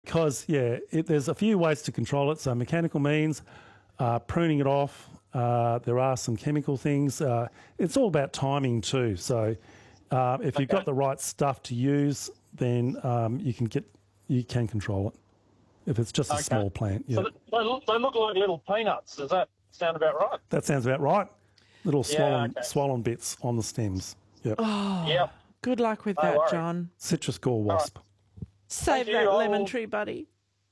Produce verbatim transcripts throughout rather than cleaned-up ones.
because, yeah, it, there's a few ways to control it. So mechanical means, uh, pruning it off. Uh, there are some chemical things. Uh, it's all about timing too. So uh, if Okay. you've got the right stuff to use, then um, you can get you can control it. If it's just a Okay. small plant, yeah. So they, they look, they look like little peanuts. Does that sound about right? That sounds about right. Little Yeah, swollen okay. swollen bits on the stems. Yep. Oh, Yep. good luck with No that, worries. John. Citrus gall wasp. Save Thank you, that I'll- lemon tree, buddy.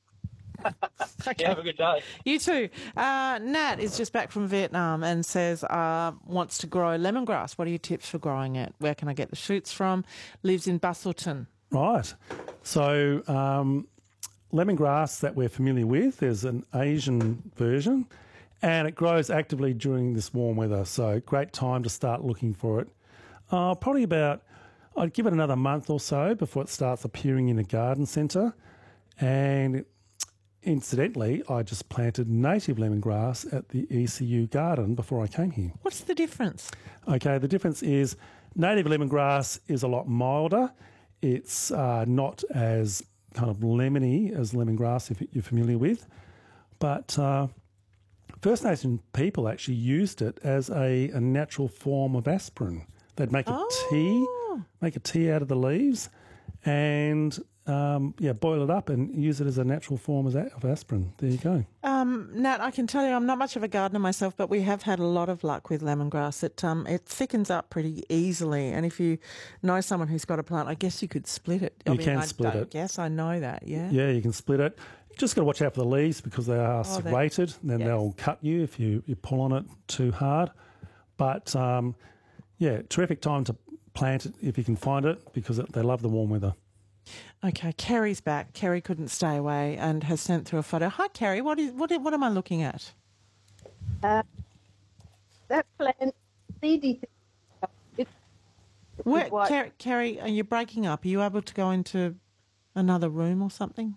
Okay. Yeah, have a good day. You too. Uh, Nat is just back from Vietnam and says uh, wants to grow lemongrass. What are your tips for growing it? Where can I get the shoots from? Lives in Busselton. Right. So um, lemongrass that we're familiar with, there's an Asian version, and it grows actively during this warm weather. So great time to start looking for it. Uh, probably about, I'd give it another month or so before it starts appearing in a garden centre. And incidentally, I just planted native lemongrass at the E C U garden before I came here. What's the difference? Okay, the difference is native lemongrass is a lot milder. It's uh, not as kind of lemony as lemongrass, if you're familiar with. But uh, First Nation people actually used it as a, a natural form of aspirin. They'd make a Oh. tea, make a tea out of the leaves, and um, yeah, boil it up and use it as a natural form of a- of aspirin. There you go. Um, Nat, I can tell you I'm not much of a gardener myself, but we have had a lot of luck with lemongrass. It um, it thickens up pretty easily, and if you know someone who's got a plant, I guess you could split it. I You mean, can I split don't it. guess I know that. Yeah. Yeah, you can split it. You just got to watch out for the leaves because they are Oh, they- serrated. Then yes. they'll cut you if you, you pull on it too hard. But um, yeah, terrific time to plant it if you can find it because it, they love the warm weather. Okay, Kerry's back. Kerry couldn't stay away and has sent through a photo. Hi, Kerry. What is what? What am I looking at? Uh, that plant, seedy thing, it, Where, what- Kerry, Kerry, are you breaking up? Are you able to go into another room or something?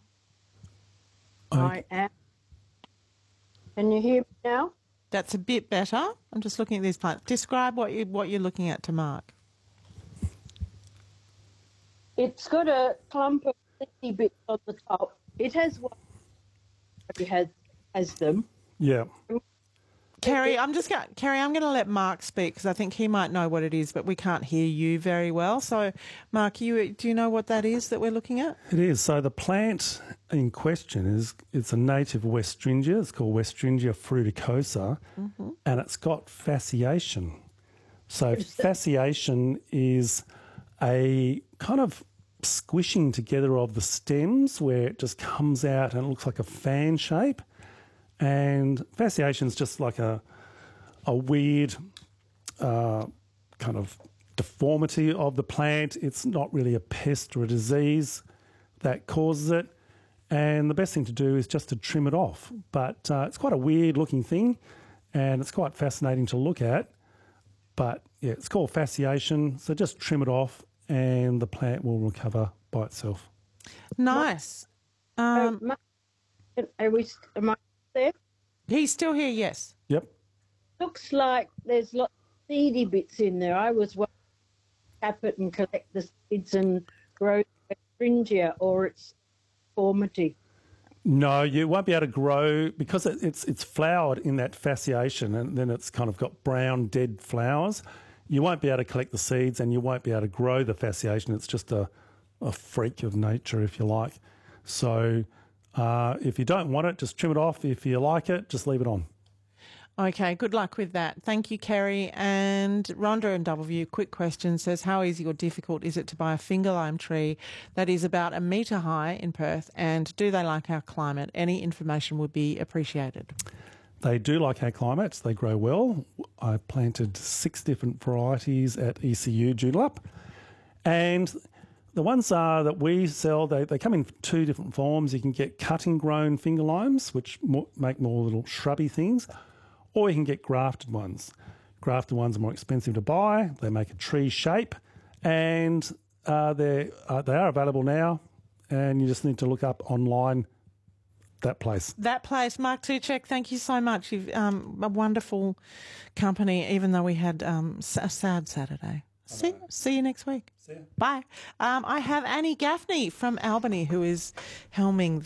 I am. Can you hear me now? That's a bit better. I'm just looking at these plants. Describe what you what you're looking at to Mark. It's got a clump of seedy bits on the top. It has one. It has has them. Yeah. Kerry, I'm just going. Kerry, I'm going to let Mark speak because I think he might know what it is, but we can't hear you very well. So, Mark, you do you know what that is that we're looking at? It is. So the plant in question is it's a native Westringia. It's called Westringia fruticosa, and it's got fasciation. So fasciation is a kind of squishing together of the stems where it just comes out and it looks like a fan shape. And fasciation is just like a a weird uh, kind of deformity of the plant. It's not really a pest or a disease that causes it. And the best thing to do is just to trim it off. But uh, it's quite a weird looking thing and it's quite fascinating to look at. But yeah, it's called fasciation. So just trim it off and the plant will recover by itself. Nice. Uh, Um, Ma- are we, am I there? he's still here. Yes. Yep. Looks like there's lots of seedy bits in there. I was wondering if tap it and collect the seeds and grow Westringia or its deformity. No, you won't be able to grow because it, it's it's flowered in that fasciation and then it's kind of got brown dead flowers. You won't be able to collect the seeds and you won't be able to grow the fasciation. It's just a, a freak of nature, if you like. So uh, if you don't want it, just trim it off. If you like it, just leave it on. Okay, good luck with that. Thank you, Kerry. And Rhonda and W, quick question, says, how easy or difficult is it to buy a finger lime tree that is about a metre high in Perth? And do they like our climate? Any information would be appreciated. They do like our climates. They grow well. I planted six different varieties at E C U Joondalup. And the ones are that we sell, they, they come in two different forms. You can get cutting grown finger limes, which mo- make more little shrubby things, or you can get grafted ones. Grafted ones are more expensive to buy. They make a tree shape, and uh, they uh, they are available now. And you just need to look up online that place. That place, Mark Tuchek, thank you so much. You've um, a wonderful company, even though we had um, s- a sad Saturday. See, see you next week. See ya. Bye. Um, I have Annie Gaffney from Albany who is helming